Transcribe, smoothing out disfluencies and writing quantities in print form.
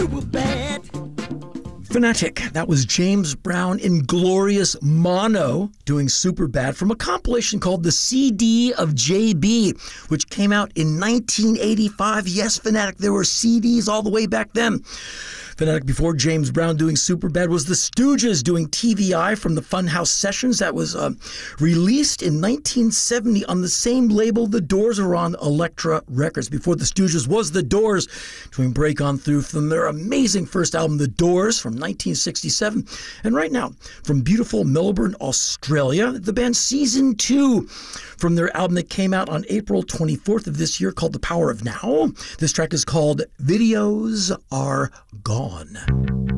Fanatic, that was James Brown in glorious mono doing Superbad from a compilation called The CD of JB, which came out in 1985. Yes, Fanatic, there were CDs all the way back then. Fanatic before James Brown doing Superbad was the Stooges doing TVI from the Funhouse Sessions. That was released in 1970 on the same label the Doors are on, Elektra Records. Before the Stooges was the Doors doing Break On Through from their amazing first album, The Doors, from 1967. And right now, from beautiful Melbourne, Australia, the band Season 2 from their album that came out on April 24th of this year called The Power of Now. This track is called Videos Are Gone.